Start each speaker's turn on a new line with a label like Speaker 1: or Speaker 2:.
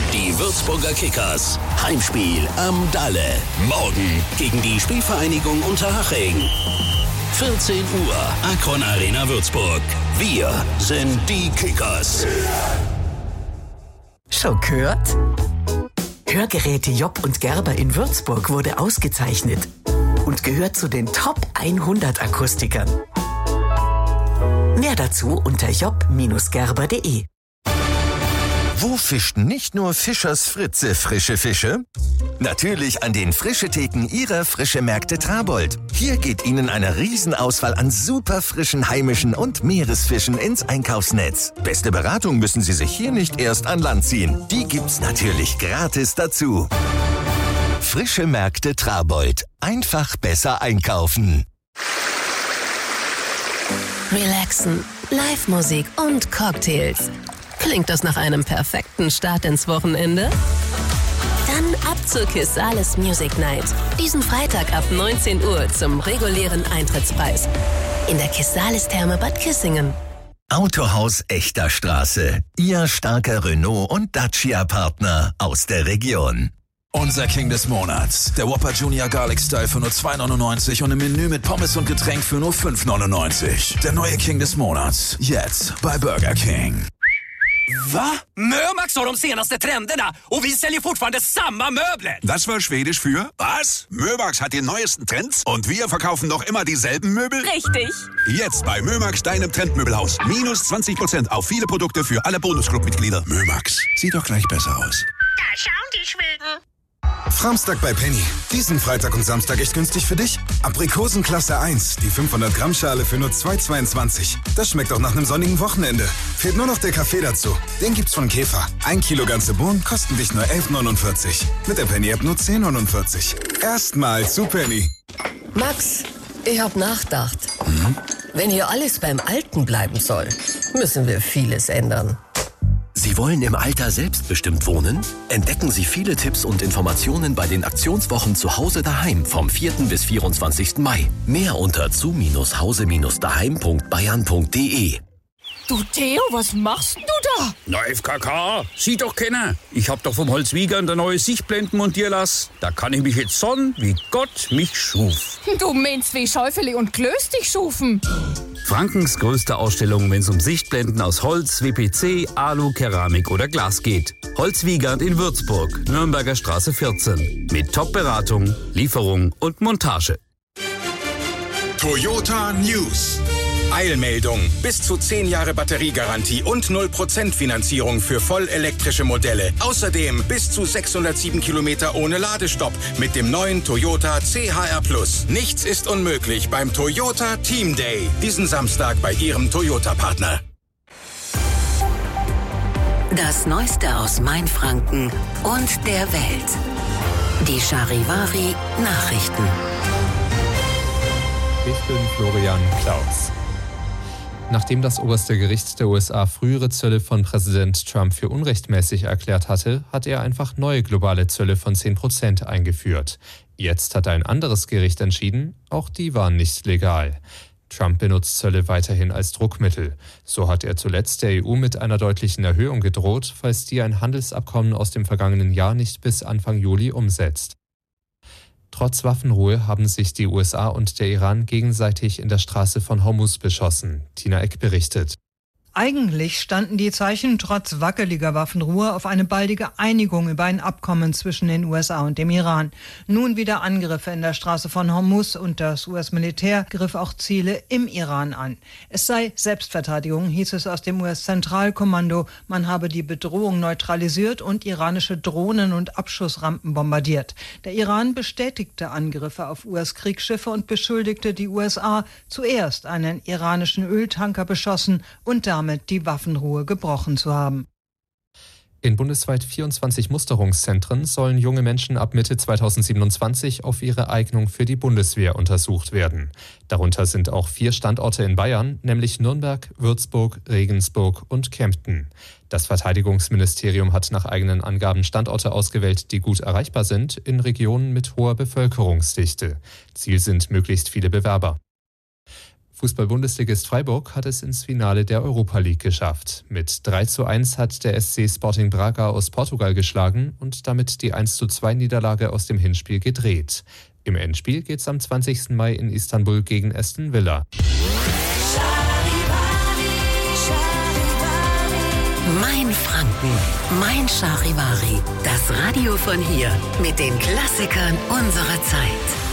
Speaker 1: Die Würzburger Kickers. Heimspiel am Dalle. Morgen gegen die Spielvereinigung Unterhaching. 14 Uhr, Akron Arena Würzburg. Wir sind die Kickers.
Speaker 2: Schon gehört? Hörgeräte Job und Gerber in Würzburg wurde ausgezeichnet und gehört zu den Top 100 Akustikern. Mehr dazu unter job-gerber.de.
Speaker 3: Wo fischten nicht nur Fischers Fritze frische Fische? Natürlich an den Frischetheken Ihrer Frischemärkte Trabold. Hier geht Ihnen eine Riesenauswahl an super frischen heimischen und Meeresfischen ins Einkaufsnetz. Beste Beratung müssen Sie sich hier nicht erst an Land ziehen. Die gibt's natürlich gratis dazu. Frische Märkte Trabold. Einfach besser einkaufen.
Speaker 4: Relaxen, Live-Musik und Cocktails. Klingt das nach einem perfekten Start ins Wochenende? Dann ab zur Kissales Music Night. Diesen Freitag ab 19 Uhr zum regulären Eintrittspreis. In der Kissales Therme Bad Kissingen.
Speaker 3: Autohaus Echter Straße. Ihr starker Renault- und Dacia-Partner aus der Region.
Speaker 5: Unser King des Monats. Der Whopper Junior Garlic Style für nur 2,99 und im Menü mit Pommes und Getränk für nur 5,99. Der neue King des Monats. Jetzt bei Burger King.
Speaker 6: Va? Mömax har de senaste trenderna och vi säljer fortfarande samma möbler.
Speaker 7: Das war Schwedisch für? Was? Mömax hat die neuesten Trends und wir verkaufen noch immer dieselben Möbel?
Speaker 8: Richtig.
Speaker 7: Jetzt bei Mömax, deinem Trendmöbelhaus. Minus 20% auf viele Produkte für alle Bonusclub-Mitglieder. Mömax, sieht doch gleich besser aus.
Speaker 8: Da schauen die Schweden.
Speaker 9: Samstag bei Penny. Diesen Freitag und Samstag echt günstig für dich. Aprikosen Klasse 1, die 500 Gramm Schale für nur 2,22. Das schmeckt auch nach einem sonnigen Wochenende. Fehlt nur noch der Kaffee dazu. Den gibt's von Käfer. 1 Kilo ganze Bohnen kosten dich nur 11,49. Mit der Penny-App nur 10,49. Erstmal zu Penny.
Speaker 10: Max, ich hab nachgedacht. Wenn hier alles beim Alten bleiben soll, müssen wir vieles ändern.
Speaker 1: Sie wollen im Alter selbstbestimmt wohnen? Entdecken Sie viele Tipps und Informationen bei den Aktionswochen zu Hause daheim vom 4. bis 24. Mai. Mehr unter zu-hause-daheim.bayern.de.
Speaker 8: Du Theo, was machst du da?
Speaker 11: Na FKK, sieht doch keiner. Ich hab doch vom Holzwiegern der neue Sichtblenden montieren lassen. Da kann ich mich jetzt sonnen, wie Gott mich schuf.
Speaker 8: Du meinst wie Schäufele und Klöß dich schufen.
Speaker 11: Frankens größte Ausstellung, wenn es um Sichtblenden aus Holz, WPC, Alu, Keramik oder Glas geht. Holzwiegand in Würzburg, Nürnberger Straße 14. Mit Top-Beratung, Lieferung und Montage.
Speaker 12: Toyota News. Eilmeldung. Bis zu 10 Jahre Batteriegarantie und 0% Finanzierung für vollelektrische Modelle. Außerdem bis zu 607 Kilometer ohne Ladestopp mit dem neuen Toyota CHR+. Nichts ist unmöglich beim Toyota Team Day. Diesen Samstag bei Ihrem Toyota-Partner.
Speaker 4: Das Neueste aus Mainfranken und der Welt. Die Charivari Nachrichten.
Speaker 13: Ich bin Florian Klaus. Nachdem das oberste Gericht der USA frühere Zölle von Präsident Trump für unrechtmäßig erklärt hatte, hat er einfach neue globale Zölle von 10% eingeführt. Jetzt hat ein anderes Gericht entschieden, auch die waren nicht legal. Trump benutzt Zölle weiterhin als Druckmittel. So hat er zuletzt der EU mit einer deutlichen Erhöhung gedroht, falls die ein Handelsabkommen aus dem vergangenen Jahr nicht bis Anfang Juli umsetzt. Trotz Waffenruhe haben sich die USA und der Iran gegenseitig in der Straße von Hormuz beschossen. Tina Eck berichtet.
Speaker 14: Eigentlich standen die Zeichen trotz wackeliger Waffenruhe auf eine baldige Einigung über ein Abkommen zwischen den USA und dem Iran. Nun wieder Angriffe in der Straße von Hormuz und das US-Militär griff auch Ziele im Iran an. Es sei Selbstverteidigung, hieß es aus dem US-Zentralkommando. Man habe die Bedrohung neutralisiert und iranische Drohnen und Abschussrampen bombardiert. Der Iran bestätigte Angriffe auf US-Kriegsschiffe und beschuldigte die USA, zuerst einen iranischen Öltanker beschossen und damit die Waffenruhe gebrochen zu haben.
Speaker 13: In bundesweit 24 Musterungszentren sollen junge Menschen ab Mitte 2027 auf ihre Eignung für die Bundeswehr untersucht werden. Darunter sind auch 4 Standorte in Bayern, nämlich Nürnberg, Würzburg, Regensburg und Kempten. Das Verteidigungsministerium hat nach eigenen Angaben Standorte ausgewählt, die gut erreichbar sind, in Regionen mit hoher Bevölkerungsdichte. Ziel sind möglichst viele Bewerber. Fußball-Bundesligist Freiburg hat es ins Finale der Europa League geschafft. Mit 3:1 hat der SC Sporting Braga aus Portugal geschlagen und damit die 1:2 aus dem Hinspiel gedreht. Im Endspiel geht's am 20. Mai in Istanbul gegen Aston Villa.
Speaker 2: Mein Franken, mein Charivari. Das Radio von hier mit den Klassikern unserer Zeit.